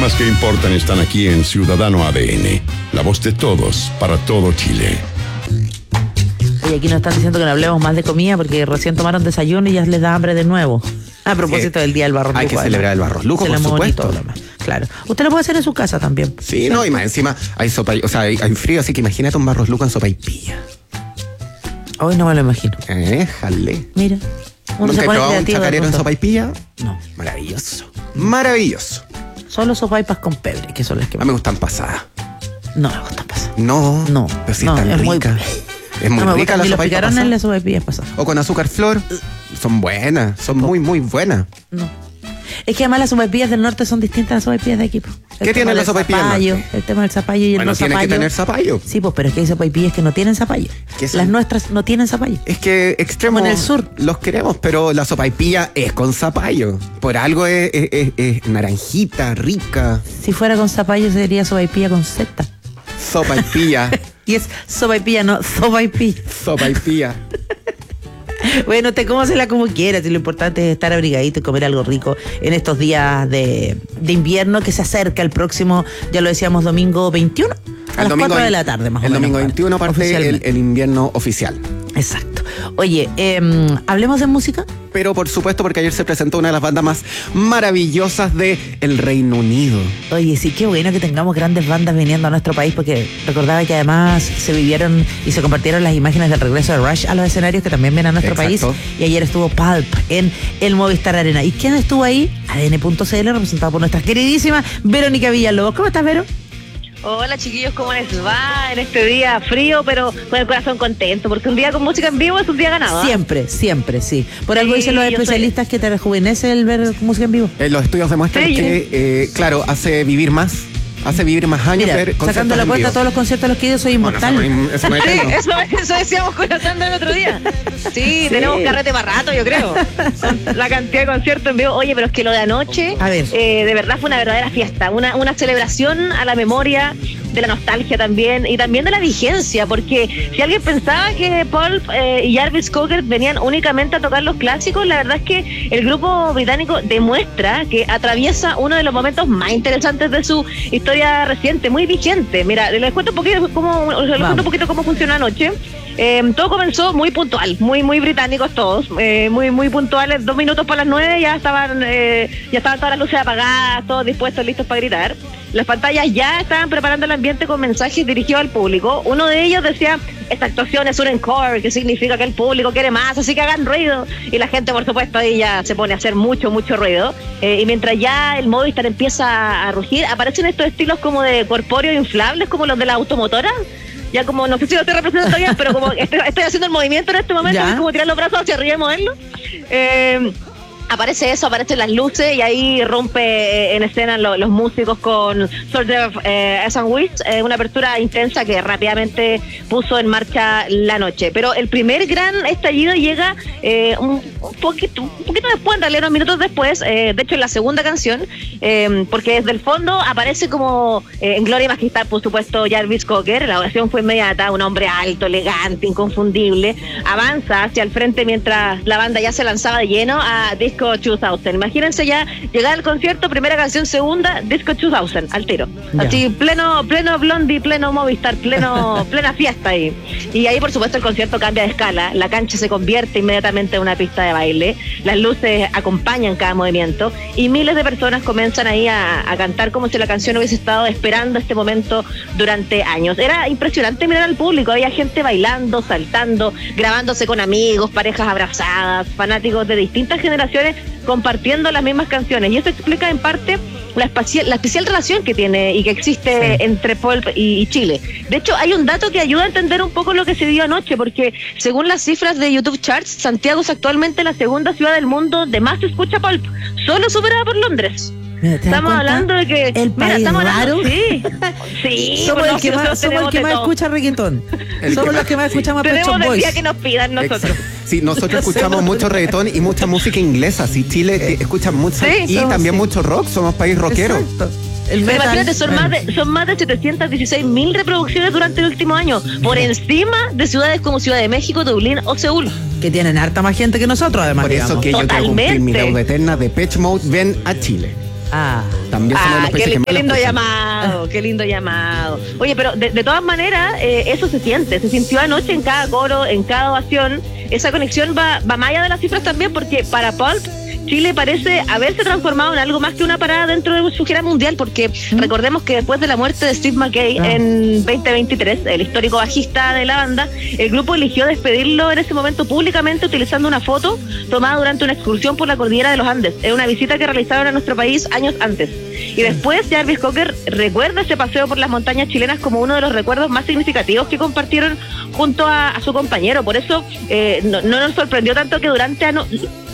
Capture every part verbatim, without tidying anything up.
temas que importan están aquí en Ciudadano A D N. La voz de todos, para todo Chile. Oye, aquí nos están diciendo que no hablemos más de comida porque recién tomaron desayuno y ya les da hambre de nuevo. A propósito eh, del Día del Barros Luco. Hay que celebrar el Barros Luco, por supuesto. Claro. Usted lo puede hacer en su casa también. Sí, no, y más encima hay sopa, o sea, hay, hay frío, así que imagínate un Barros Luco en sopaipilla. Hoy no me lo imagino. Eh, jale. Mira. Uno ¿Nunca se he pone probado un chacarero en sopaipilla? No. Maravilloso. Maravilloso. Solo sopaipas con pebre, que son las que a mí me gustan pasadas. No me gustan pasadas. No. No. Pero sí no, están es ricas. Muy... Es muy no rica la sopaipilla pasada. En las sopaipillas pasadas. O con azúcar flor. Son buenas. Son muy, muy buenas. No. Es que además las sopaipillas del norte son distintas a las sopaipillas de aquí. ¿Qué tiene la sopaipilla del norte? El tema del zapallo y el bueno, no zapallo. Bueno, tiene que tener zapallo. Sí, pues, pero es que hay sopaipillas que no tienen zapallo. Las nuestras no tienen zapallo. Es que extremos en el sur los queremos, pero la sopaipilla es con zapallo. Por algo es, es, es, es naranjita, rica. Si fuera con zapallo sería sopaipilla con seta. Sopaipilla. Y es sopaipilla, no sopaipilla. Sopaipilla. Bueno, te cómosela como quieras, y lo importante es estar abrigadito y comer algo rico en estos días de, de invierno que se acerca el próximo, ya lo decíamos, domingo veintiuno, a el las cuatro de la tarde más o menos. El domingo veintiuno parte el, el invierno oficial. Exacto. Oye, eh, ¿hablemos de música? Pero por supuesto, porque ayer se presentó una de las bandas más maravillosas de el Reino Unido. Oye, sí, qué bueno que tengamos grandes bandas viniendo a nuestro país, porque recordaba que además se vivieron y se compartieron las imágenes del regreso de Rush a los escenarios que también vienen a nuestro Exacto. país. Y ayer estuvo Pulp en el Movistar Arena. ¿Y quién estuvo ahí? A D N punto C L, representado por nuestra queridísima Verónica Villalobos. ¿Cómo estás, Vero? Hola chiquillos, ¿cómo les va en este día frío, pero con el corazón contento? Porque un día con música en vivo es un día ganado. ¿eh? Siempre, siempre, sí. Por sí, algo dicen los especialistas soy... que te rejuvenece el ver música en vivo. Eh, los estudios demuestran sí, que, eh, claro, hace vivir más. Hace vivir más años. Mira, ver sacando la cuenta a todos los conciertos a los que he ido, soy inmortal. Bueno, eso, no es, eso, no es sí, eso, eso decíamos con la Sandra el otro día. Sí, sí, tenemos carrete para rato, yo creo. La cantidad de conciertos en vivo. Oye, pero es que lo de anoche, a ver. Eh, de verdad fue una verdadera fiesta. Una, una celebración a la memoria, de la nostalgia también, y también de la vigencia, porque si alguien pensaba que Pulp eh, y Jarvis Cocker venían únicamente a tocar los clásicos, la verdad es que el grupo británico demuestra que atraviesa uno de los momentos más interesantes de su historia reciente, muy vigente. Mira, les cuento un poquito cómo, les cuento un poquito cómo funcionó anoche. Eh, todo comenzó muy puntual, muy muy británicos todos, eh, muy muy puntuales. Dos minutos para las nueve ya estaban eh, ya estaban todas las luces apagadas, todos dispuestos, listos para gritar. Las pantallas ya estaban preparando el ambiente con mensajes dirigidos al público. Uno de ellos decía: esta actuación es un encore, que significa que el público quiere más, así que hagan ruido. Y la gente, por supuesto, ahí ya se pone a hacer mucho, mucho ruido. Eh, y mientras ya el Movistar empieza a rugir, aparecen estos estilos como de corpóreo inflables, como los de la automotora. Ya como, no sé si lo estoy representando bien, pero como estoy, estoy haciendo el movimiento en este momento, es como tirar los brazos hacia arriba y moverlo. Eh, aparece eso, aparecen las luces y ahí rompe en escena lo, los músicos con Soldier of eh, Sandwich, eh, una apertura intensa que rápidamente puso en marcha la noche. Pero el primer gran estallido llega eh, un, un poquito un poquito después, en realidad unos minutos después, eh, de hecho en la segunda canción, eh, porque desde el fondo aparece como eh, en gloria y majestad, por supuesto, Jarvis Cocker. La oración fue inmediata, un hombre alto, elegante, inconfundible, avanza hacia el frente mientras la banda ya se lanzaba de lleno a Disco dos mil. Imagínense ya llegar al concierto, primera canción, segunda, Disco dos mil, al tiro. Ya. Así, pleno, pleno Blondie, pleno Movistar, pleno, plena fiesta ahí. Y ahí, por supuesto, el concierto cambia de escala, la cancha se convierte inmediatamente en una pista de baile, las luces acompañan cada movimiento y miles de personas comienzan ahí a, a cantar como si la canción hubiese estado esperando este momento durante años. Era impresionante mirar al público, había gente bailando, saltando, grabándose con amigos, parejas abrazadas, fanáticos de distintas generaciones compartiendo las mismas canciones, y eso explica en parte la especial, la especial relación que tiene y que existe sí. entre Pulp y, y Chile. De hecho, hay un dato que ayuda a entender un poco lo que se dio anoche, porque según las cifras de YouTube Charts, Santiago es actualmente la segunda ciudad del mundo de más escucha Pulp, solo superada por Londres. Mira, estamos hablando de que el mira, país estamos raro. Hablando, sí, sí, somos bueno, el que más, somos el que más escucha reggaetón. Somos los que más escuchamos sí. Pet Shop Boys. Tenemos el día que nos pidan nosotros. Exacto. Sí, nosotros escuchamos mucho reggaetón y mucha música inglesa. Sí, Chile eh, escucha mucho sí, y también sí. mucho rock. Somos país rockero. Exacto. El Pero imagínate, son más, de, son más de setecientos dieciséis mil reproducciones durante el último año, por encima de ciudades como Ciudad de México, Dublín o Seúl. Que tienen harta más gente que nosotros, además. Por eso digamos. que yo quiero cumplir mi deuda eterna de Depeche Mode, ven a Chile. Ah, también son ah, de los países qué, que más qué lindo los escuchan. llamado, qué lindo llamado. Oye, pero de, de todas maneras, eh, eso se siente, se sintió anoche en cada coro, en cada ovación. Esa conexión va, va más allá de las cifras también, porque para Pulp, Chile parece haberse transformado en algo más que una parada dentro de su gira mundial, porque ¿Mm? recordemos que después de la muerte de Steve McKay ah. en veinte veintitrés, el histórico bajista de la banda, el grupo eligió despedirlo en ese momento públicamente utilizando una foto tomada durante una excursión por la cordillera de los Andes, en una visita que realizaron a nuestro país años antes. Y después Jarvis Cocker recuerda ese paseo por las montañas chilenas como uno de los recuerdos más significativos que compartieron junto a, a su compañero. Por eso eh, no, no nos sorprendió tanto que durante ano-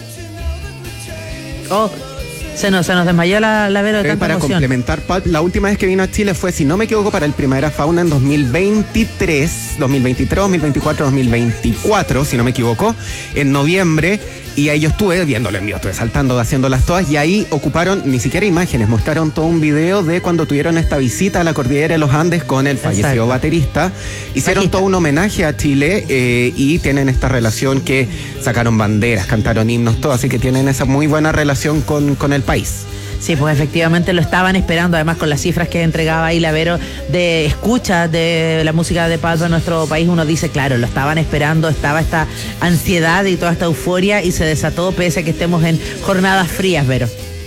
Oh, se nos, se nos desmayó la, la Vero de tanta Para emoción. complementar, Pulp, la última vez que vino a Chile fue, si no me equivoco, para el Primavera Fauna en dos mil veintitrés, dos mil veintitrés, dos mil veinticuatro, dos mil veinticuatro, si no me equivoco, en noviembre. Y ahí yo estuve viéndolo en vivo, estuve saltando, haciéndolas todas, y ahí ocuparon, ni siquiera imágenes, mostraron todo un video de cuando tuvieron esta visita a la cordillera de los Andes con el fallecido Exacto. baterista. Hicieron Bajista. todo un homenaje a Chile eh, y tienen esta relación que sacaron banderas, cantaron himnos, todo, así que tienen esa muy buena relación con, con el país. Sí, pues efectivamente lo estaban esperando, además con las cifras que entregaba ahí la Vero de escucha de la música de Pulp en nuestro país, uno dice, claro, lo estaban esperando, estaba esta ansiedad y toda esta euforia y se desató pese a que estemos en jornadas frías, Vero.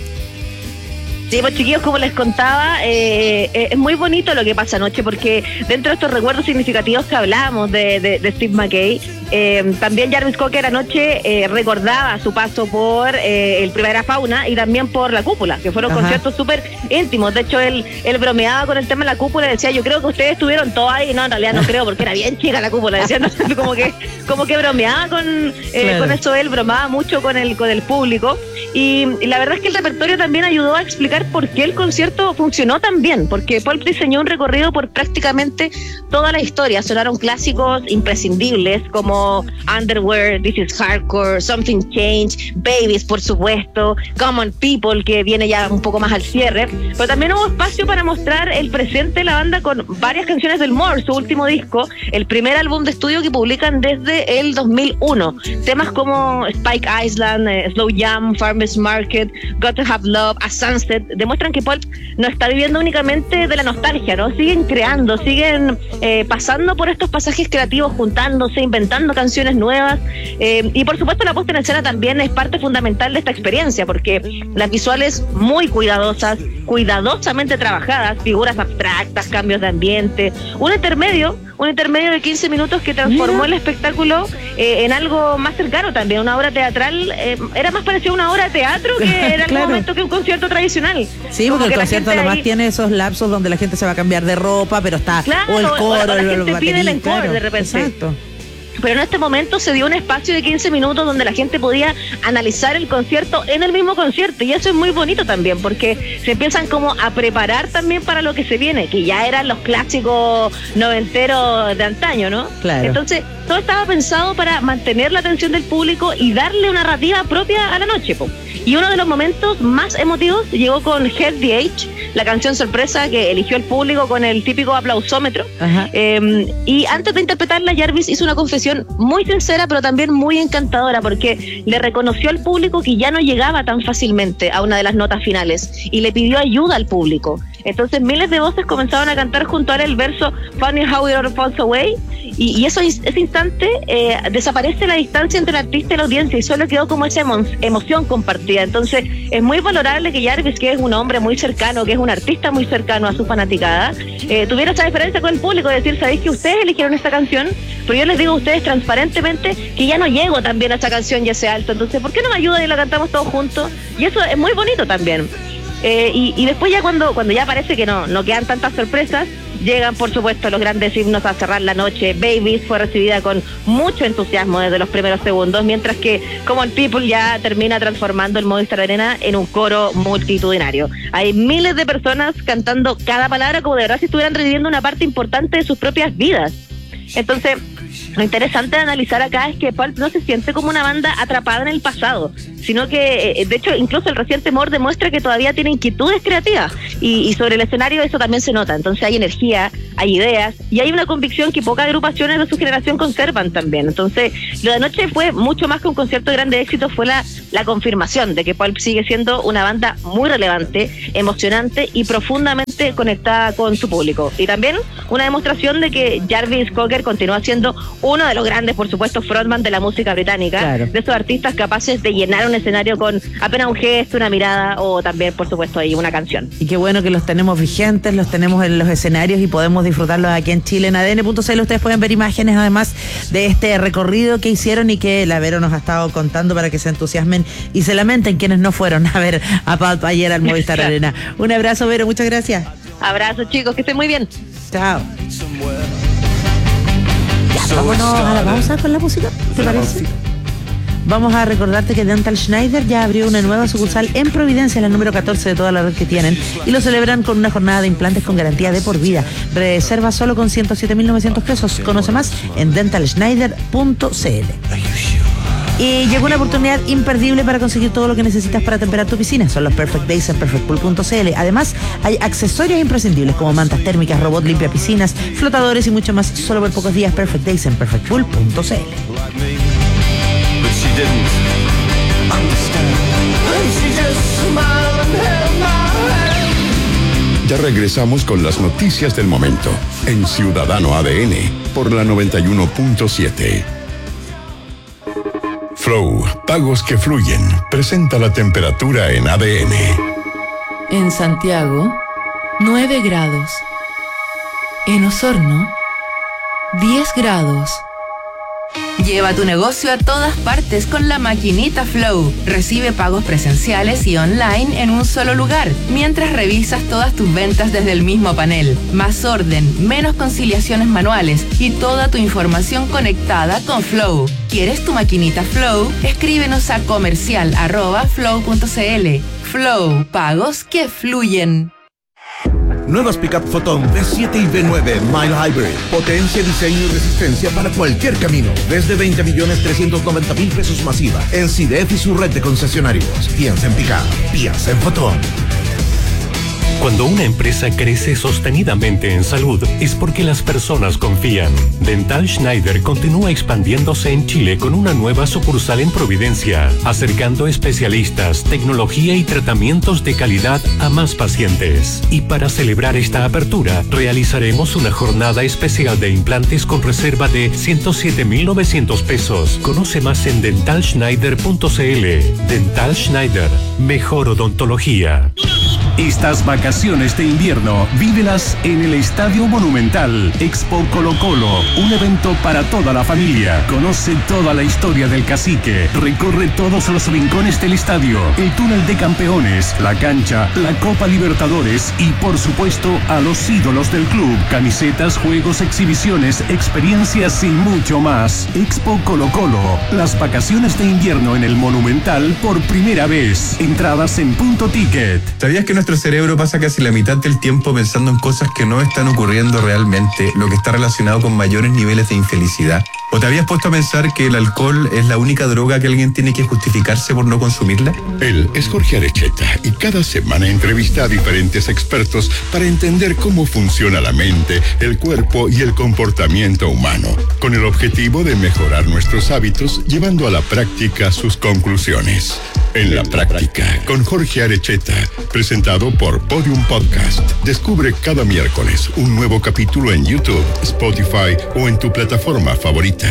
Sí, pues chiquillos, como les contaba, eh, eh, es muy bonito lo que pasa anoche, porque dentro de estos recuerdos significativos que hablábamos de, de, de Steve McKay, eh, también Jarvis Cocker anoche eh, recordaba su paso por eh, el Primavera Fauna y también por La Cúpula, que fueron Ajá. conciertos súper íntimos. De hecho, él, él bromeaba con el tema de La Cúpula y decía, yo creo que ustedes estuvieron todos ahí. No, en realidad no creo, porque era bien chica La Cúpula. Decía, no, como que como que bromeaba con, eh, claro. con eso, él bromeaba mucho con el, con el público. Y, y la verdad es que el repertorio también ayudó a explicar por qué el concierto funcionó tan bien, porque Pulp diseñó un recorrido por prácticamente toda la historia. Sonaron clásicos imprescindibles como Underwear, This is Hardcore, Something Changed, Babies, por supuesto, Common People, que viene ya un poco más al cierre, pero también hubo espacio para mostrar el presente de la banda con varias canciones del More, su último disco, el primer álbum de estudio que publican desde el dos mil uno. Temas como Spike Island, eh, Slow Jam, Farmers Market, Got to Have Love, A Sunset, demuestran que Pulp no está viviendo únicamente de la nostalgia, ¿no? Siguen creando, siguen eh, pasando por estos pasajes creativos, juntándose, inventando canciones nuevas, eh, y por supuesto la puesta en escena también es parte fundamental de esta experiencia, porque las visuales muy cuidadosas, cuidadosamente trabajadas, figuras abstractas, cambios de ambiente, un intermedio, un intermedio de quince minutos que transformó Mira. el espectáculo eh, en algo más cercano también, una obra teatral, eh, era más parecido a una obra de teatro que era en claro. algún momento que un concierto tradicional. Sí, porque el concierto además ahí... tiene esos lapsos donde la gente se va a cambiar de ropa, pero está claro, o el coro, o la, o la el, gente el pide el encore claro, de repente. Exacto. Pero en este momento se dio un espacio de quince minutos donde la gente podía analizar el concierto en el mismo concierto, y eso es muy bonito también, porque se empiezan como a preparar también para lo que se viene, que ya eran los clásicos noventeros de antaño, ¿no? Claro. Entonces, todo estaba pensado para mantener la atención del público y darle una narrativa propia a la noche, po. Y uno de los momentos más emotivos llegó con Head the Age, la canción sorpresa que eligió el público con el típico aplausómetro. Eh, y antes de interpretarla, Jarvis hizo una confesión muy sincera, pero también muy encantadora, porque le reconoció al público que ya no llegaba tan fácilmente a una de las notas finales y le pidió ayuda al público. Entonces miles de voces comenzaban a cantar junto a él el verso Funny How It All Falls Away, y, y eso, ese instante eh, desaparece la distancia entre el artista y la audiencia y solo quedó como esa emo- emoción compartida. Entonces es muy valorable que Jarvis, que es un hombre muy cercano, que es un artista muy cercano a su fanaticada, eh, tuviera esa diferencia con el público, de decir, sabéis que ustedes eligieron esta canción, pero yo les digo a ustedes transparentemente que ya no llego también a esta canción y a ese alto, entonces ¿por qué no me ayudan y la cantamos todos juntos? Y eso es muy bonito también. Eh, y, y después ya cuando, cuando ya parece que no, no quedan tantas sorpresas, llegan por supuesto los grandes himnos a cerrar la noche. Babies fue recibida con mucho entusiasmo desde los primeros segundos, mientras que Common People ya termina transformando el Movistar Arena en un coro multitudinario. Hay miles de personas cantando cada palabra como de verdad si estuvieran reviviendo una parte importante de sus propias vidas. Entonces, Lo interesante de analizar acá es que Pulp no se siente como una banda atrapada en el pasado, sino que, de hecho, incluso el reciente More demuestra que todavía tiene inquietudes creativas y, y sobre el escenario eso también se nota. Entonces hay energía, hay ideas y hay una convicción que pocas agrupaciones de su generación conservan también. Entonces, lo de anoche fue mucho más que un concierto de grande éxito, fue la, la confirmación de que Pulp sigue siendo una banda muy relevante, emocionante y profundamente conectada con su público. Y también una demostración de que Jarvis Cocker continúa siendo uno de los grandes, por supuesto, frontman de la música británica, claro, de esos artistas capaces de llenar un escenario con apenas un gesto, una mirada o también, por supuesto, ahí una canción. Y qué bueno que los tenemos vigentes, los tenemos en los escenarios y podemos disfrutarlos aquí en Chile. En A D N punto C L ustedes pueden ver imágenes además de este recorrido que hicieron y que la Vero nos ha estado contando para que se entusiasmen y se lamenten quienes no fueron a ver a Pulp ayer al Movistar Arena. Un abrazo, Vero, muchas gracias. Abrazo, chicos, que estén muy bien. Chao. Ya, vámonos a la pausa con la música, ¿te parece? Vamos a recordarte que Dental Schneider ya abrió una nueva sucursal en Providencia, la número catorce de toda la red que tienen, y lo celebran con una jornada de implantes con garantía de por vida. Reserva solo con ciento siete mil novecientos pesos. Conoce más en dental schneider punto c l. Y llegó una oportunidad imperdible para conseguir todo lo que necesitas para temperar tu piscina. Son los Perfect Days en perfect pool punto c l. Además, hay accesorios imprescindibles como mantas térmicas, robot limpia piscinas, flotadores y mucho más. Solo por pocos días. Perfect Days en perfect pool punto c l. Ya regresamos con las noticias del momento en Ciudadano A D N por la noventa y uno punto siete. Flow, pagos que fluyen, presenta la temperatura en A D N. En Santiago, nueve grados. En Osorno, diez grados. Lleva tu negocio a todas partes con la maquinita Flow. Recibe pagos presenciales y online en un solo lugar, mientras revisas todas tus ventas desde el mismo panel. Más orden, menos conciliaciones manuales y toda tu información conectada con Flow. ¿Quieres tu maquinita Flow? Escríbenos a comercial arroba flow punto c l. Flow, pagos que fluyen. Nuevas Pickup Photon V siete y V nueve Mile Hybrid. Potencia, diseño y resistencia para cualquier camino. Desde veinte millones trescientos noventa mil pesos masiva. En C D F y su red de concesionarios. Piensa en Pickup. Piensa en Photon. Cuando una empresa crece sostenidamente en salud, es porque las personas confían. Dental Schneider continúa expandiéndose en Chile con una nueva sucursal en Providencia, acercando especialistas, tecnología y tratamientos de calidad a más pacientes. Y para celebrar esta apertura, realizaremos una jornada especial de implantes con reserva de ciento siete mil novecientos pesos. Conoce más en dental schneider punto c l. Dental Schneider, mejor odontología. Estas vacaciones de invierno, vívelas en el Estadio Monumental. Expo Colo Colo, un evento para toda la familia. Conoce toda la historia del Cacique. Recorre todos los rincones del estadio, el túnel de campeones, la cancha, la Copa Libertadores y, por supuesto, a los ídolos del club. Camisetas, juegos, exhibiciones, experiencias y mucho más. Expo Colo Colo, las vacaciones de invierno en el Monumental por primera vez. Entradas en Punto Ticket. ¿Sabías que nuestro cerebro pasa casi la mitad del tiempo pensando en cosas que no están ocurriendo realmente, lo que está relacionado con mayores niveles de infelicidad? ¿O te habías puesto a pensar que el alcohol es la única droga que alguien tiene que justificarse por no consumirla? Él es Jorge Arecheta y cada semana entrevista a diferentes expertos para entender cómo funciona la mente, el cuerpo y el comportamiento humano, con el objetivo de mejorar nuestros hábitos, llevando a la práctica sus conclusiones. En la práctica, con Jorge Arecheta, presentado por Podium Podcast. Descubre cada miércoles un nuevo capítulo en YouTube, Spotify o en tu plataforma favorita.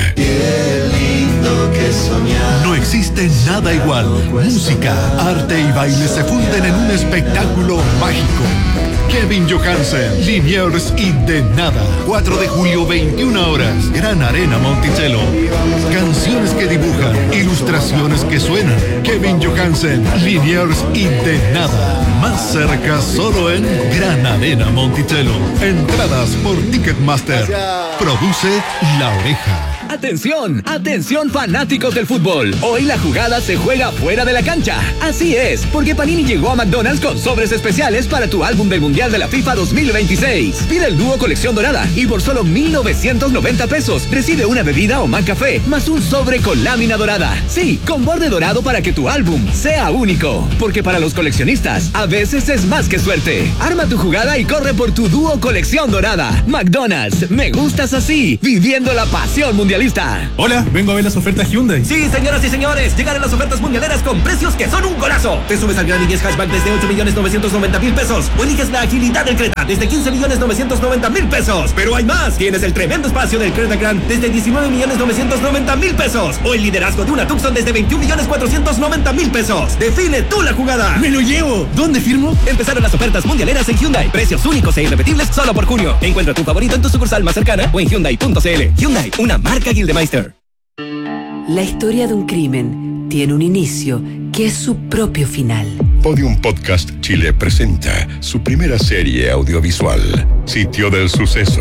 No existe nada igual. Música, arte y baile se funden en un espectáculo mágico. Kevin Johansen, Liniers y De Nada. cuatro de julio, veintiuna horas. Gran Arena Monticello. Canciones que dibujan, ilustraciones que suenan. Kevin Johansen, Liniers y De Nada. Más cerca solo en Gran Arena Monticello. Entradas por Ticketmaster. Produce La Oreja. ¡Atención! ¡Atención fanáticos del fútbol! Hoy la jugada se juega fuera de la cancha. Así es, porque Panini llegó a McDonald's con sobres especiales para tu álbum del Mundial de la FIFA dos mil veintiséis. Pide el dúo colección dorada y por solo mil novecientos noventa pesos recibe una bebida o McCafé más un sobre con lámina dorada. Sí, con borde dorado para que tu álbum sea único. Porque para los coleccionistas, a veces es más que suerte. Arma tu jugada y corre por tu dúo colección dorada. McDonald's, me gustas así, viviendo la pasión mundialista. Hola, vengo a ver las ofertas Hyundai. Sí, señoras y señores, llegaron las ofertas mundialeras con precios que son un golazo. Te subes al Gran i diez Hatchback desde ocho millones novecientos noventa mil pesos o eliges la agilidad del Creta desde quince millones novecientos noventa mil pesos. Pero hay más, tienes el tremendo espacio del Creta Grand desde diecinueve millones novecientos noventa mil pesos o el liderazgo de una Tucson desde veintiún millones cuatrocientos noventa mil pesos. Define tú la jugada. ¡Me lo llevo! ¿Dónde firmo? Empezaron las ofertas mundialeras en Hyundai. Precios únicos e irrepetibles solo por junio. Encuentra tu favorito en tu sucursal más cercana o en Hyundai punto c l. Hyundai, una marca Gildemeister. La historia de un crimen tiene un inicio que es su propio final. Podium Podcast Chile presenta su primera serie audiovisual, Sitio del Suceso.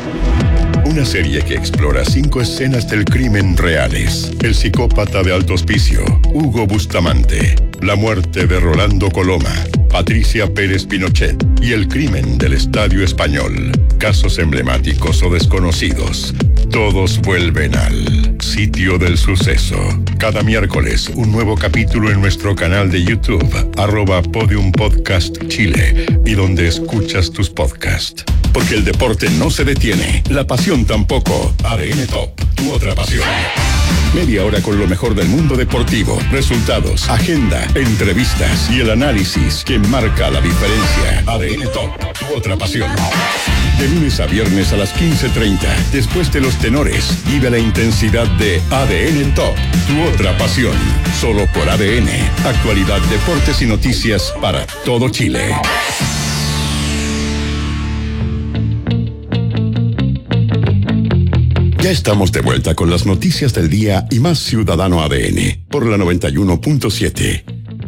Una serie que explora cinco escenas del crimen reales. El psicópata de Alto Hospicio, Hugo Bustamante. La muerte de Rolando Coloma, Patricia Pérez Pinochet. Y el crimen del Estadio Español. Casos emblemáticos o desconocidos. Todos vuelven al Sitio del Suceso. Cada miércoles, un nuevo capítulo en nuestro canal de YouTube, arroba Podium Podcast Chile, y donde escuchas tus podcasts. Porque el deporte no se detiene, la pasión tampoco. A D N Top, tu otra pasión. Media hora con lo mejor del mundo deportivo, resultados, agenda, entrevistas y el análisis que marca la diferencia. A D N Top, tu otra pasión. De lunes a viernes a las quince treinta, después de los tenores, vive la intensidad de A D N Top, tu otra pasión. Solo por A D N, actualidad, deportes y noticias para todo Chile. Ya estamos de vuelta con las noticias del día y más Ciudadano A D N por la noventa y uno punto siete.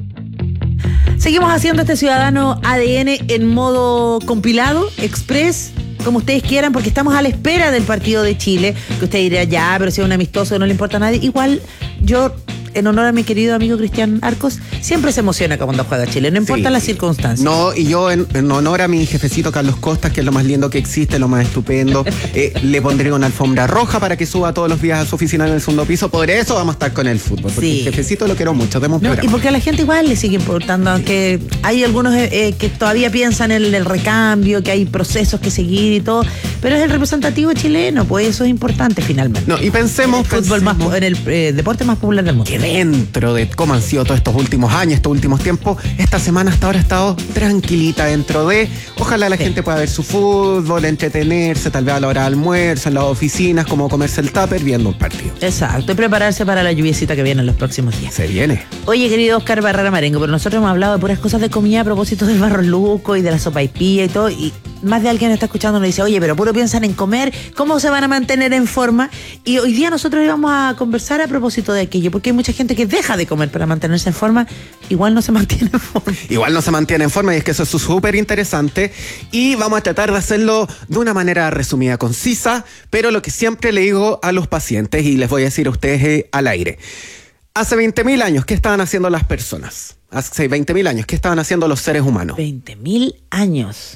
Seguimos haciendo este Ciudadano A D N en modo compilado, express, como ustedes quieran, porque estamos a la espera del partido de Chile, que usted dirá, ya, pero si es un amistoso no le importa a nadie. Igual yo, en honor a mi querido amigo Cristian Arcos, siempre se emociona cuando juega Chile, no importa sí. las circunstancias. No, y yo en, en honor a mi jefecito Carlos Costas, que es lo más lindo que existe, lo más estupendo, eh, le pondré una alfombra roja para que suba todos los días a su oficina en el segundo piso. Por eso vamos a estar con el fútbol, porque sí. el jefecito lo quiero mucho, demos no, y porque a la gente igual le sigue importando, aunque hay algunos eh, que todavía piensan en el, el recambio, que hay procesos que seguir y todo, pero es el representativo chileno, pues eso es importante finalmente. No, y pensemos, en el fútbol pensemos, más, en el eh, deporte más popular del mundo. Que dentro de cómo han sido todos estos últimos años, estos últimos tiempos, esta semana hasta ahora ha estado tranquilita dentro de, ojalá la sí. gente pueda ver su fútbol, entretenerse, tal vez a la hora de almuerzo, en las oficinas, como comerse el tupper, viendo un partido. Exacto, y prepararse para la lluviecita que viene en los próximos días. Se viene. Oye, querido Oscar Barrera Marengo, pero nosotros hemos hablado de puras cosas de comida a propósito del Barros Luco y de la sopaipilla y todo, y más de alguien está escuchando nos dice, oye, pero puro piensan en comer, ¿cómo se van a mantener en forma? Y hoy día nosotros íbamos a conversar a propósito de aquello, porque hay mucha gente que deja de comer para mantenerse en forma, igual no se mantiene en forma. Igual no se mantiene en forma, y es que eso es súper interesante, y vamos a tratar de hacerlo de una manera resumida, concisa, pero lo que siempre le digo a los pacientes, y les voy a decir a ustedes eh, al aire. Hace veinte mil años, ¿qué estaban haciendo las personas? Hace veinte mil años, ¿qué estaban haciendo los seres humanos? veinte mil años.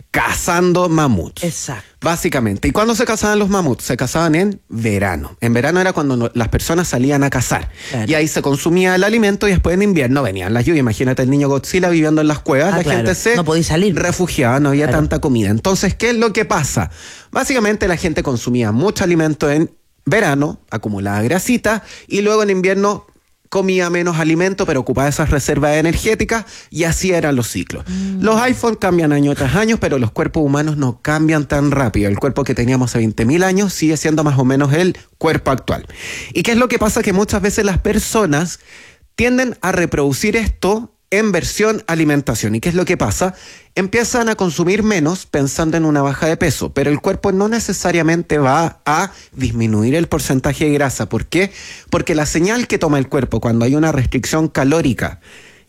Cazando mamuts. Exacto. Básicamente. ¿Y cuándo se cazaban los mamuts? Se cazaban en verano. En verano era cuando no, las personas salían a cazar. Claro. Y ahí se consumía el alimento y después en invierno venían las lluvias. Imagínate el niño Godzilla viviendo en las cuevas. Ah, la claro. gente se no podía salir. refugiaba, no había claro. tanta comida. Entonces, ¿qué es lo que pasa? Básicamente la gente consumía mucho alimento en verano, acumulaba grasita, y luego en invierno comía menos alimento, pero ocupaba esas reservas energéticas, y así eran los ciclos. Mm. Los iPhones cambian año tras año, pero los cuerpos humanos no cambian tan rápido. El cuerpo que teníamos hace veinte mil años sigue siendo más o menos el cuerpo actual. ¿Y qué es lo que pasa? Que muchas veces las personas tienden a reproducir esto en versión alimentación. ¿Y qué es lo que pasa? Empiezan a consumir menos pensando en una baja de peso, pero el cuerpo no necesariamente va a disminuir el porcentaje de grasa. ¿Por qué? Porque la señal que toma el cuerpo cuando hay una restricción calórica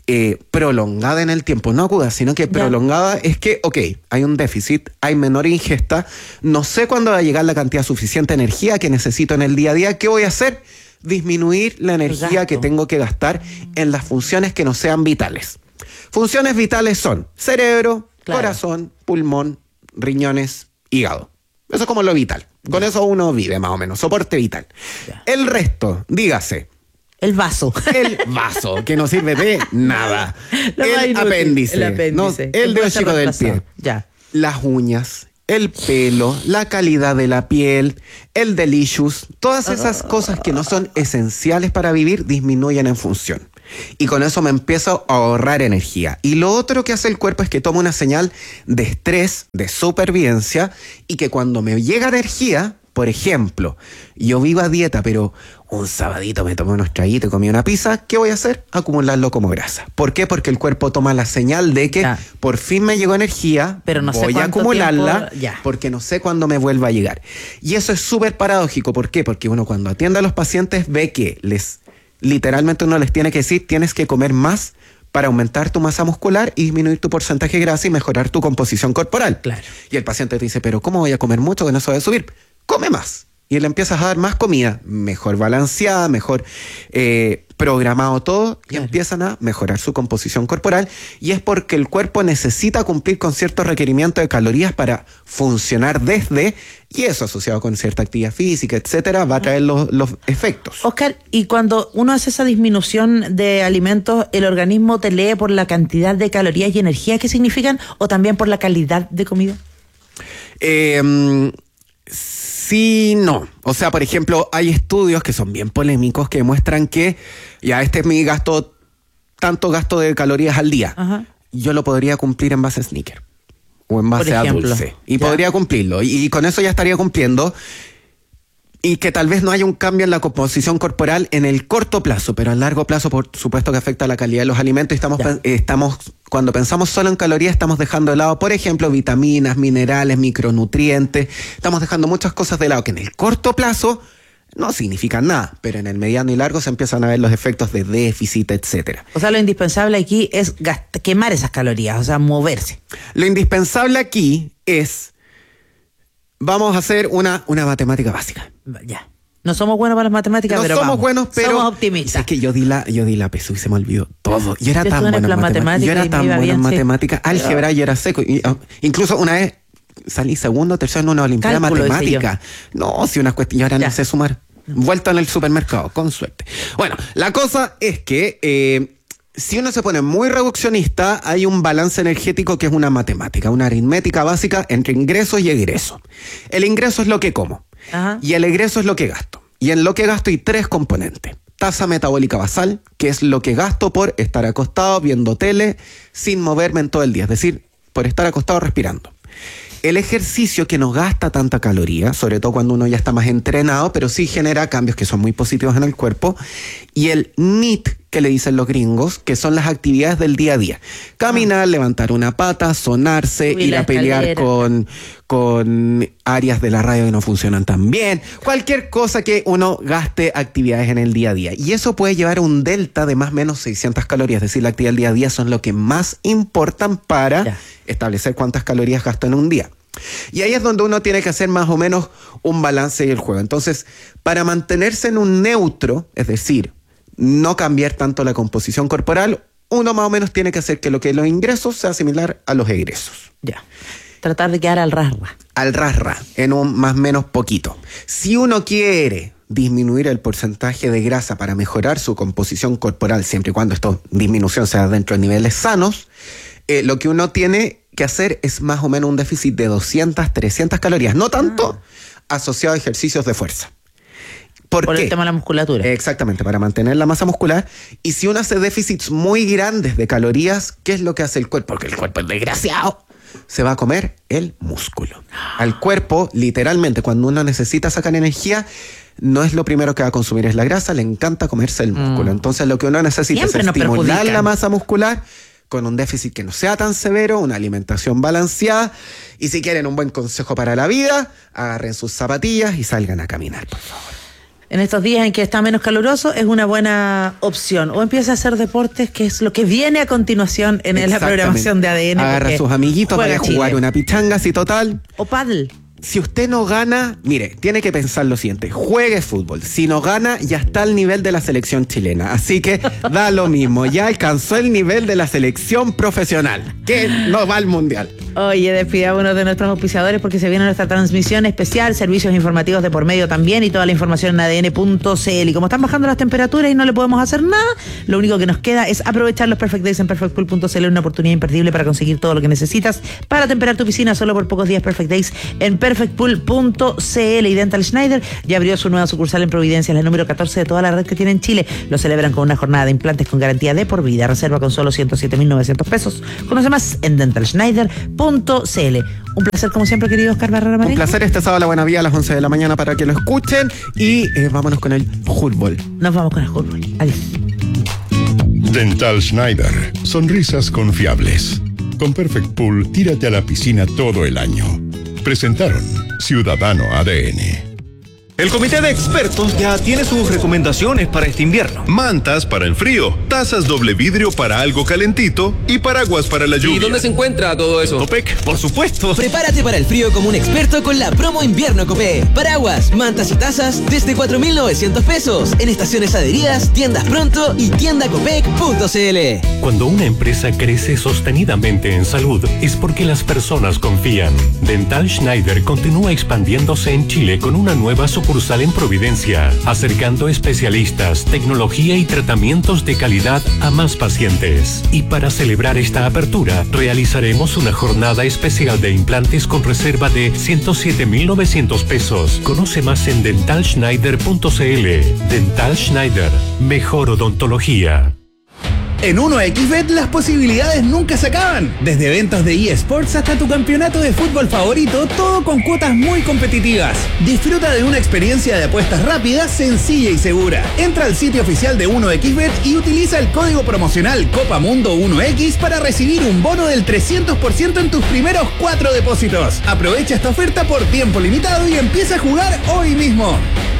eh, prolongada en el tiempo, no aguda, sino que prolongada es que, ok, hay un déficit, hay menor ingesta, no sé cuándo va a llegar la cantidad suficiente de energía que necesito en el día a día, ¿qué voy a hacer? Disminuir la energía que tengo que gastar en las funciones que no sean vitales. Funciones vitales son cerebro, claro, corazón, pulmón, riñones, hígado. Eso es como lo vital. Con eso uno vive más o menos, soporte vital. Ya. El resto, dígase. El vaso. El vaso, que no sirve de nada. El apéndice. El apéndice. No, el, el dedo chico del pie. Ya. Las uñas, el pelo, la calidad de la piel, el delicious, todas esas cosas que no son esenciales para vivir disminuyen en función. Y con eso me empiezo a ahorrar energía. Y lo otro que hace el cuerpo es que toma una señal de estrés, de supervivencia, y que cuando me llega energía, por ejemplo, yo vivo a dieta, pero un sabadito me tomé unos traguitos y comí una pizza, ¿qué voy a hacer? Acumularlo como grasa. ¿Por qué? Porque el cuerpo toma la señal de que ya, por fin me llegó energía, pero no voy sé a acumularla, tiempo, porque no sé cuándo me vuelva a llegar. Y eso es súper paradójico. ¿Por qué? Porque uno cuando atiende a los pacientes ve que les... literalmente uno les tiene que decir, tienes que comer más para aumentar tu masa muscular y disminuir tu porcentaje de grasa y mejorar tu composición corporal. Claro. Y el paciente te dice, pero ¿cómo voy a comer mucho que no se va a subir? Come más. Y le empiezas a dar más comida, mejor balanceada, mejor eh, programado todo, claro, y empiezan a mejorar su composición corporal. Y es porque el cuerpo necesita cumplir con ciertos requerimientos de calorías para funcionar desde, y eso asociado con cierta actividad física, etcétera, va a traer los, los efectos. Oscar, y cuando uno hace esa disminución de alimentos, ¿el organismo te lee por la cantidad de calorías y energía que significan o también por la calidad de comida? Eh... Sí, no. O sea, por ejemplo, hay estudios que son bien polémicos que demuestran que ya este es mi gasto, tanto gasto de calorías al día. Ajá. Yo lo podría cumplir en base a sneaker o en base a dulce. Y ya, podría cumplirlo. Y, y con eso ya estaría cumpliendo. Y que tal vez no haya un cambio en la composición corporal en el corto plazo, pero a largo plazo, por supuesto que afecta a la calidad de los alimentos. Y estamos, estamos, cuando pensamos solo en calorías, estamos dejando de lado, por ejemplo, vitaminas, minerales, micronutrientes. Estamos dejando muchas cosas de lado que en el corto plazo no significan nada, pero en el mediano y largo se empiezan a ver los efectos de déficit, etcétera. O sea, lo indispensable aquí es gast- quemar esas calorías, o sea, moverse. Lo indispensable aquí es... Vamos a hacer una, una matemática básica. Ya. No somos buenos para las matemáticas, no pero somos vamos. buenos, pero somos optimistas. Es que yo di la, yo di la P S U y se me olvidó todo. Yo era yo tan bueno en matemáticas. Yo era tan bueno bien, en matemáticas. Sí. Álgebra, yo era seco. Y, uh, incluso una vez salí segundo, tercero en una olimpiada de matemática. No, si unas cuestiones, yo ahora ya no sé sumar. Vuelta en el supermercado, con suerte. Bueno, la cosa es que eh, si uno se pone muy reduccionista, hay un balance energético que es una matemática, una aritmética básica entre ingresos y egresos. El ingreso es lo que como. Ajá. Y el egreso es lo que gasto. Y en lo que gasto hay tres componentes. Tasa metabólica basal, que es lo que gasto por estar acostado viendo tele sin moverme en todo el día, es decir, por estar acostado respirando. El ejercicio, que no gasta tanta caloría, sobre todo cuando uno ya está más entrenado, pero sí genera cambios que son muy positivos en el cuerpo. Y el N E A T, que le dicen los gringos, que son las actividades del día a día. Caminar, ah. levantar una pata, sonarse, subir ir a pelear con, con áreas de la radio que no funcionan tan bien. Cualquier cosa que uno gaste actividades en el día a día. Y eso puede llevar a un delta de más o menos seiscientas calorías. Es decir, la actividad del día a día son lo que más importan para ya. establecer cuántas calorías gasto en un día. Y ahí es donde uno tiene que hacer más o menos un balance y el juego. Entonces, para mantenerse en un neutro, es decir, no cambiar tanto la composición corporal, uno más o menos tiene que hacer que lo que los ingresos sea similar a los egresos. Ya. Tratar de quedar al rasra. Al rasra, en un más o menos poquito. Si uno quiere disminuir el porcentaje de grasa para mejorar su composición corporal, siempre y cuando esta disminución sea dentro de niveles sanos, eh, lo que uno tiene que hacer es más o menos un déficit de doscientas, trescientas calorías, no tanto ah. asociado a ejercicios de fuerza. ¿Por, Por qué? el tema de la musculatura. Exactamente, para mantener la masa muscular. Y si uno hace déficits muy grandes de calorías, ¿qué es lo que hace el cuerpo? Porque el cuerpo es desgraciado. Se va a comer el músculo. Al cuerpo, literalmente, cuando uno necesita sacar energía, no es lo primero que va a consumir, es la grasa, le encanta comerse el músculo. Mm. Entonces lo que uno necesita Siempre es estimular la masa muscular con un déficit que no sea tan severo, una alimentación balanceada. Y si quieren un buen consejo para la vida, agarren sus zapatillas y salgan a caminar, por favor. En estos días en que está menos caluroso es una buena opción. O empieza a hacer deportes, que es lo que viene a continuación en la programación de A D N. Agarra a sus amiguitos, vaya a jugar Chile. una pichanga, así total. O paddle. Si usted no gana, mire, tiene que pensar lo siguiente, juegue fútbol. Si no gana, ya está al nivel de la selección chilena. Así que da lo mismo, ya alcanzó el nivel de la selección profesional, que no va al mundial. Oye, despidamos a uno de nuestros auspiciadores porque se viene nuestra transmisión especial, servicios informativos de por medio también y toda la información en A D N punto C L. Y como están bajando las temperaturas y no le podemos hacer nada, lo único que nos queda es aprovechar los Perfect Days en perfect pool punto C L, una oportunidad imperdible para conseguir todo lo que necesitas para temperar tu piscina solo por pocos días. Perfect Days en perfect pool punto C L. Y Dental Schneider ya abrió su nueva sucursal en Providencia, la número catorce de toda la red que tiene en Chile. Lo celebran con una jornada de implantes con garantía de por vida. Reserva con solo ciento siete mil novecientos pesos. Conoce más en dental schneider punto C L. Un placer como siempre, querido Oscar Barrera Marengo. Un placer, este sábado a la Buena Vía a las once de la mañana para que lo escuchen y eh, vámonos con el fútbol. Nos vamos con el fútbol. Adiós. Dental Schneider. Sonrisas confiables. Con Perfect Pool, tírate a la piscina todo el año. Presentaron Ciudadano A D N. El comité de expertos ya tiene sus recomendaciones para este invierno. Mantas para el frío, tazas doble vidrio para algo calentito y paraguas para la lluvia. ¿Y dónde se encuentra todo eso? Copec, por supuesto. Prepárate para el frío como un experto con la promo invierno Copec. Paraguas, mantas y tazas desde cuatro mil novecientos pesos en estaciones adheridas, tiendas pronto y tienda copec punto C L. Cuando una empresa crece sostenidamente en salud es porque las personas confían. Dental Schneider continúa expandiéndose en Chile con una nueva sucursal en Providencia, acercando especialistas, tecnología y tratamientos de calidad a más pacientes. Y para celebrar esta apertura, realizaremos una jornada especial de implantes con reserva de ciento siete mil novecientos pesos. Conoce más en dental schneider punto C L. Dental Schneider, mejor odontología. En uno equis bet las posibilidades nunca se acaban. Desde eventos de eSports hasta tu campeonato de fútbol favorito, todo con cuotas muy competitivas. Disfruta de una experiencia de apuestas rápida, sencilla y segura. Entra al sitio oficial de uno equis bet y utiliza el código promocional Copa Mundo uno equis para recibir un bono del trescientos por ciento en tus primeros cuatro depósitos. Aprovecha esta oferta por tiempo limitado y empieza a jugar hoy mismo.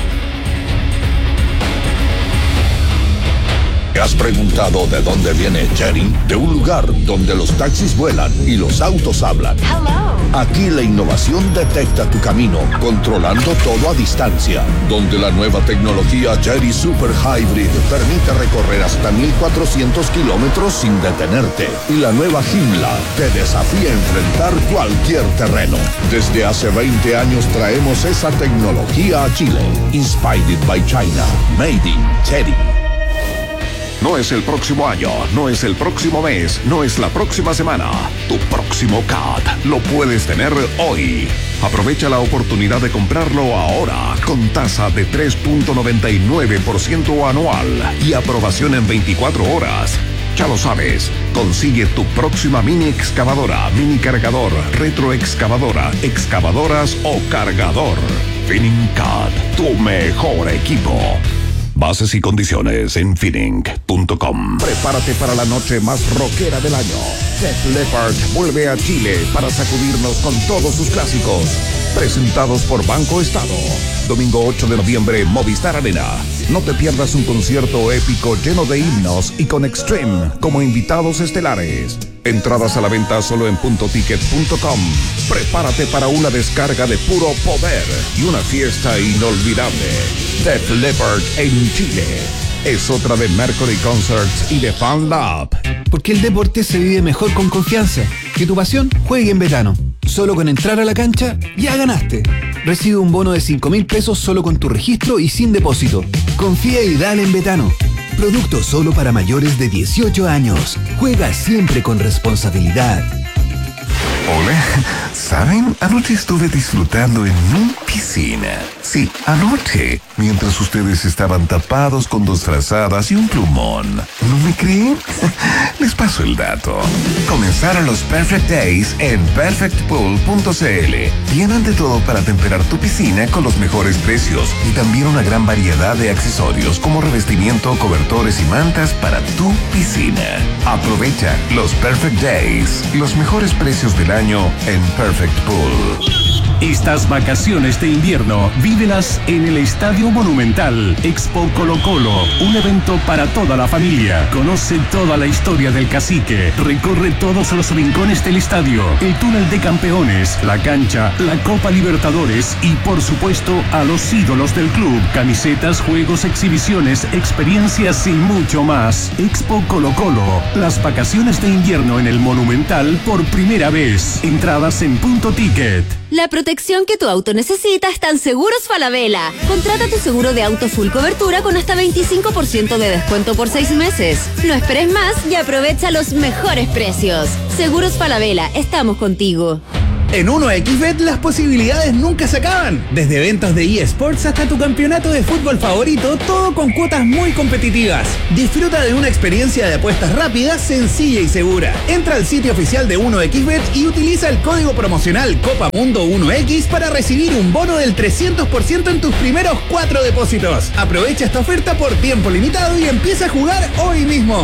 ¿Te has preguntado de dónde viene Chery? De un lugar donde los taxis vuelan y los autos hablan. Hello. Aquí la innovación detecta tu camino, controlando todo a distancia. Donde la nueva tecnología Chery Super Hybrid permite recorrer hasta mil cuatrocientos kilómetros sin detenerte. Y la nueva Himla te desafía a enfrentar cualquier terreno. Desde hace veinte años traemos esa tecnología a Chile. Inspired by China. Made in Chery. No es el próximo año, no es el próximo mes, no es la próxima semana. Tu próximo C A T lo puedes tener hoy. Aprovecha la oportunidad de comprarlo ahora con tasa de tres punto noventa y nueve por ciento anual y aprobación en veinticuatro horas. Ya lo sabes, consigue tu próxima mini excavadora, mini cargador, retroexcavadora, excavadoras o cargador. Finning C A T, tu mejor equipo. Bases y condiciones en finning punto com. Prepárate para la noche más rockera del año. Def Leppard vuelve a Chile para sacudirnos con todos sus clásicos. Presentados por Banco Estado. Domingo ocho de noviembre, Movistar Arena. No te pierdas un concierto épico lleno de himnos y con Extreme como invitados estelares. Entradas a la venta solo en punto ticket punto com. Prepárate para una descarga de puro poder y una fiesta inolvidable. Def Leppard en Chile. Es otra de Mercury Concerts y de Fan Lab. Porque el deporte se vive mejor con confianza. Que tu pasión juegue en Betano. Solo con entrar a la cancha, ya ganaste. Recibe un bono de cinco mil pesos solo con tu registro y sin depósito. Confía y dale en Betano. Producto solo para mayores de dieciocho años. Juega siempre con responsabilidad. Hola, ¿saben? Anoche estuve disfrutando en mi piscina. Sí, anoche, mientras ustedes estaban tapados con dos frazadas y un plumón. ¿No me creen? Les paso el dato. Comenzaron los Perfect Days en perfect pool punto C L. Tienen de todo para temperar tu piscina con los mejores precios y también una gran variedad de accesorios como revestimiento, cobertores y mantas para tu piscina. Aprovecha los Perfect Days, los mejores precios del año en Perfect Pool. Estas vacaciones de invierno, vívelas en el Estadio Monumental. Expo Colo Colo, un evento para toda la familia. Conoce toda la historia del cacique. Recorre todos los rincones del estadio, el túnel de campeones, la cancha, la Copa Libertadores y, por supuesto, a los ídolos del club. Camisetas, juegos, exhibiciones, experiencias y mucho más. Expo Colo Colo, las vacaciones de invierno en el Monumental por primera vez. Entradas en Punto Ticket. La protección que tu auto necesita está en Seguros Falabella. Contrata tu seguro de auto full cobertura con hasta veinticinco por ciento de descuento por seis meses. No esperes más y aprovecha los mejores precios. Seguros Falabella, estamos contigo. En uno equis bet las posibilidades nunca se acaban. Desde ventas de eSports hasta tu campeonato de fútbol favorito, todo con cuotas muy competitivas. Disfruta de una experiencia de apuestas rápida, sencilla y segura. Entra al sitio oficial de uno equis bet y utiliza el código promocional Copa Mundo uno equis para recibir un bono del trescientos por ciento en tus primeros cuatro depósitos. Aprovecha esta oferta por tiempo limitado y empieza a jugar hoy mismo.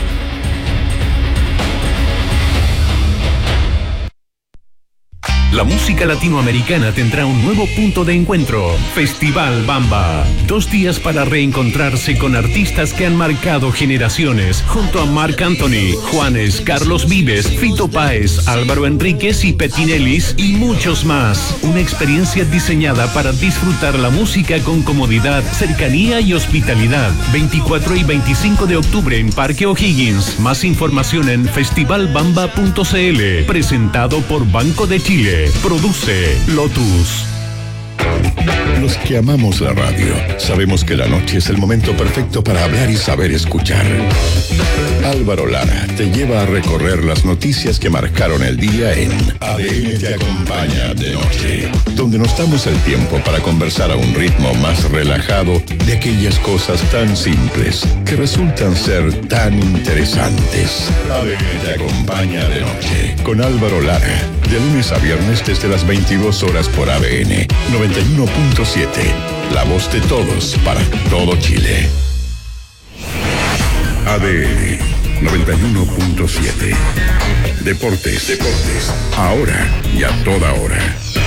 La música latinoamericana tendrá un nuevo punto de encuentro. Festival Bamba. Dos días para reencontrarse con artistas que han marcado generaciones. Junto a Marc Anthony, Juanes, Carlos Vives, Fito Páez, Álvaro Enríquez y Petinelis y muchos más. Una experiencia diseñada para disfrutar la música con comodidad, cercanía y hospitalidad. veinticuatro y veinticinco de octubre en Parque O'Higgins. Más información en festival bamba punto c l. Presentado por Banco de Chile. Produce Lotus. Los que amamos la radio sabemos que la noche es el momento perfecto para hablar y saber escuchar. Álvaro Lara te lleva a recorrer las noticias que marcaron el día en A D N Te Acompaña de Noche, donde nos damos el tiempo para conversar a un ritmo más relajado de aquellas cosas tan simples que resultan ser tan interesantes. A D N Te Acompaña de Noche con Álvaro Lara, de lunes a viernes desde las veintidós horas por A D N noventa y uno punto siete, la voz de todos para todo Chile. A D N noventa y uno punto siete. Deportes, deportes, ahora y a toda hora.